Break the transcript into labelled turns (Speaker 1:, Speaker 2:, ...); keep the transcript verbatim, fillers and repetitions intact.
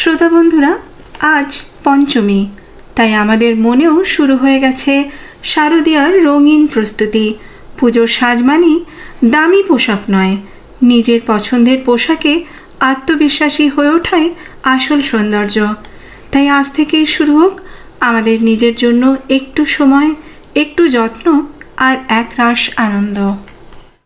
Speaker 1: শ্রোতা বন্ধুরা, আজ পঞ্চমী, তাই আমাদের মনেও শুরু হয়ে গেছে শারদীয়ার রঙিন প্রস্তুতি। পুজোর সাজ মানি দামি পোশাক নয়, নিজের পছন্দের পোশাকে আত্মবিশ্বাসী হয়ে ওঠাই আসল সৌন্দর্য। তাই আজ থেকেই শুরু হোক আমাদের নিজের জন্য একটু সময়, একটু যত্ন আর এক রাশ আনন্দ।